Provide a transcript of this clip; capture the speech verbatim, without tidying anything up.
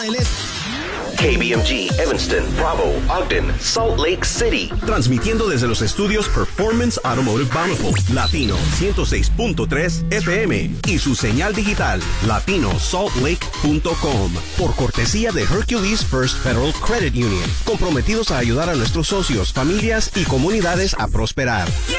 K B M G, Evanston, Bravo, Ogden, Salt Lake City. Transmitiendo desde los estudios Performance Automotive Bountiful, Latino ciento seis punto tres F M y su señal digital, latino salt lake punto com. Por cortesía de Hercules First Federal Credit Union. Comprometidos a ayudar a nuestros socios, familias y comunidades a prosperar. Yeah.